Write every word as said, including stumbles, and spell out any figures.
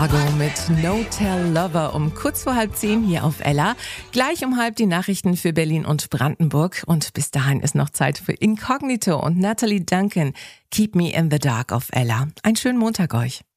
Mit No Tell Lover um kurz vor halb zehn hier auf Ella. Gleich um halb die Nachrichten für Berlin und Brandenburg. Und bis dahin ist noch Zeit für Incognito und Natalie Duncan. Keep Me in the Dark auf Ella. Einen schönen Montag euch.